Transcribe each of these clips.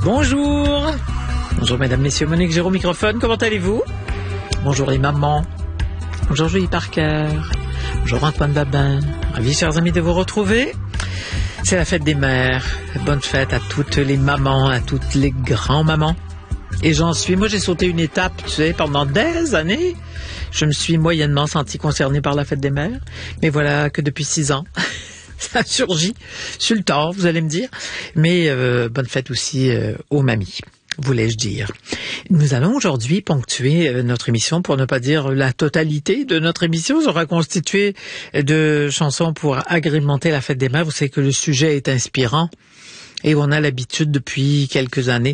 Bonjour. Bonjour mesdames, messieurs, Monique Géraud, microphone, comment allez-vous? Bonjour les mamans. Bonjour Julie Parker. Bonjour Antoine Babin. Ravi, chers amis, de vous retrouver. C'est la fête des mères. Bonne fête à toutes les mamans, à toutes les grands-mamans. Et moi j'ai sauté une étape, tu sais, pendant des années. Je me suis moyennement sentie concernée par la fête des mères. Mais voilà que depuis 6 ans, ça a surgi sur le tard, vous allez me dire. Mais bonne fête aussi aux mamies, voulais-je dire. Nous allons aujourd'hui ponctuer notre émission, pour ne pas dire la totalité de notre émission sera constituée de chansons pour agrémenter la fête des mères. Vous savez que le sujet est inspirant et on a l'habitude depuis quelques années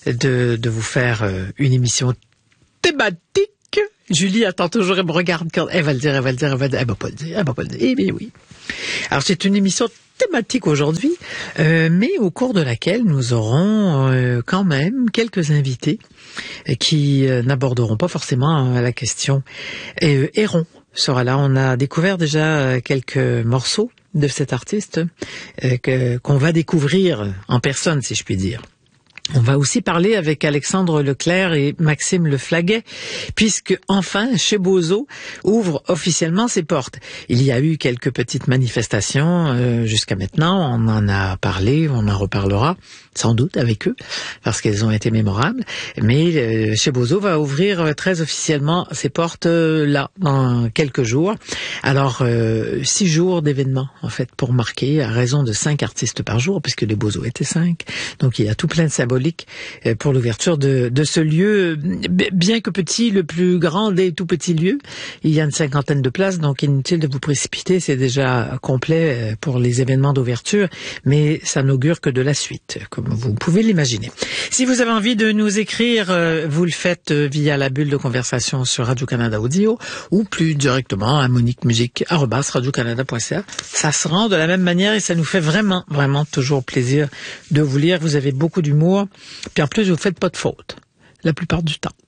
de vous faire une émission thématique. Julie attend toujours, elle me regarde quand elle va le dire, elle va pas le dire. Eh bien oui. Alors c'est une émission thématique aujourd'hui, mais au cours de laquelle nous aurons quand même quelques invités qui n'aborderont pas forcément la question. Héron sera là. On a découvert déjà quelques morceaux de cet artiste qu'on va découvrir en personne, si je puis dire. On va aussi parler avec Alexandre Leclerc et Maxime Leflaguet, puisque enfin, Chez Bozo ouvre officiellement ses portes. Il y a eu quelques petites manifestations jusqu'à maintenant, on en a parlé, on en reparlera sans doute avec eux, parce qu'elles ont été mémorables, mais Chez Bozo va ouvrir très officiellement ses portes là, dans quelques jours. Alors, 6 jours d'événements, en fait, pour marquer, à raison de 5 artistes par jour, puisque les Bozo étaient 5, donc il y a tout plein de symboliques pour l'ouverture de ce lieu, bien que petit, le plus grand des tout petits lieux. Il y a une 50aine de places, donc inutile de vous précipiter, c'est déjà complet pour les événements d'ouverture, mais ça n'augure que de la suite, comme vous pouvez l'imaginer. Si vous avez envie de nous écrire, vous le faites via la bulle de conversation sur Radio-Canada Audio ou plus directement à moniquemusique@radiocanada.ca. Ça se rend de la même manière et ça nous fait vraiment, vraiment toujours plaisir de vous lire. Vous avez beaucoup d'humour. Puis en plus, vous faites pas de fautes, la plupart du temps.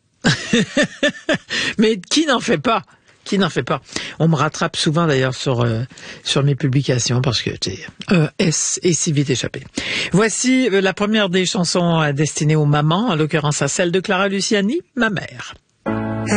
Mais qui n'en fait pas? Qui n'en fait pas? On me rattrape souvent d'ailleurs sur mes publications parce que un S est si vite échappé. Voici la première des chansons destinées aux mamans, en l'occurrence à celle de Clara Luciani, Ma mère.